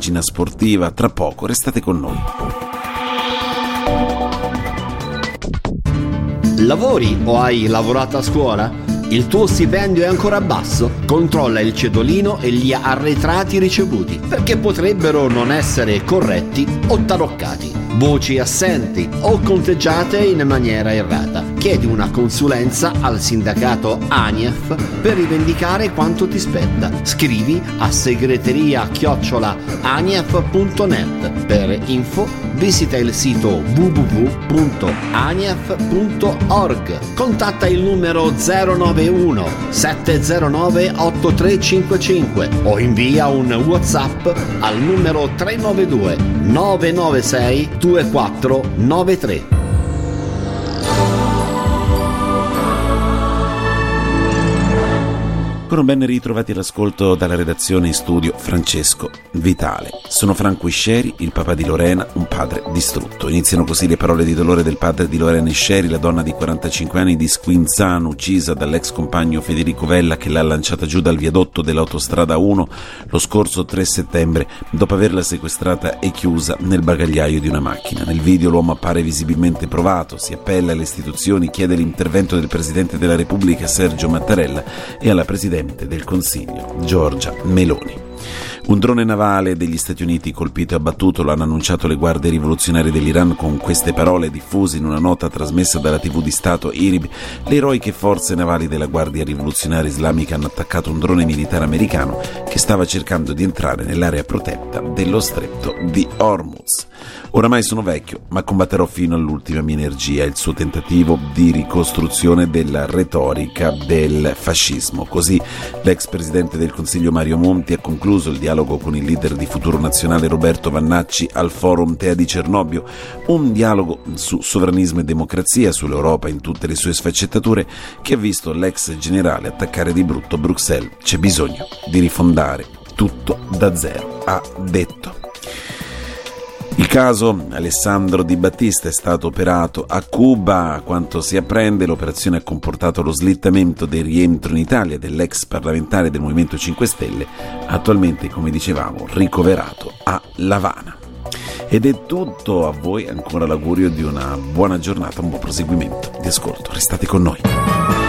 pagina sportiva. Tra poco, restate con noi. Lavori o hai lavorato a scuola? Il tuo stipendio è ancora basso? Controlla il cedolino e gli arretrati ricevuti, perché potrebbero non essere corretti o taroccati, voci assenti o conteggiate in maniera errata. Chiedi una consulenza al sindacato ANIEF per rivendicare quanto ti spetta. Scrivi a segreteria@anief.net. Per info visita il sito www.anief.org. Contatta il numero 091 709 8355 o invia un WhatsApp al numero 392 996 2493. Ben ritrovati all'ascolto dalla redazione in studio Francesco Vitale. Sono Franco Isceri, il papà di Lorena, un padre distrutto. Iniziano così le parole di dolore del padre di Lorena Isceri, la donna di 45 anni di Squinzano, uccisa dall'ex compagno Federico Vella, che l'ha lanciata giù dal viadotto dell'autostrada 1 lo scorso 3 settembre, dopo averla sequestrata e chiusa nel bagagliaio di una macchina. Nel video l'uomo appare visibilmente provato, si appella alle istituzioni, chiede l'intervento del Presidente della Repubblica Sergio Mattarella e alla Presidente del Consiglio Giorgia Meloni. Un drone navale degli Stati Uniti colpito e abbattuto, lo hanno annunciato le guardie rivoluzionarie dell'Iran con queste parole diffuse in una nota trasmessa dalla TV di Stato IRIB. Le eroiche forze navali della Guardia Rivoluzionaria Islamica hanno attaccato un drone militare americano che stava cercando di entrare nell'area protetta dello stretto di Hormuz. Oramai sono vecchio, ma combatterò fino all'ultima mia energia il suo tentativo di ricostruzione della retorica del fascismo. Così l'ex presidente del Consiglio Mario Monti ha concluso il dialogo con il leader di Futuro Nazionale Roberto Vannacci al Forum Tea di Cernobbio, un dialogo su sovranismo e democrazia, sull'Europa in tutte le sue sfaccettature, che ha visto l'ex generale attaccare di brutto Bruxelles. C'è bisogno di rifondare tutto da zero, ha detto. Il caso Alessandro Di Battista è stato operato a Cuba. A quanto si apprende, l'operazione ha comportato lo slittamento del rientro in Italia dell'ex parlamentare del Movimento 5 Stelle, attualmente, come dicevamo, ricoverato a L'Avana. Ed è tutto. A voi ancora l'augurio di una buona giornata, un buon proseguimento di ascolto. Restate con noi.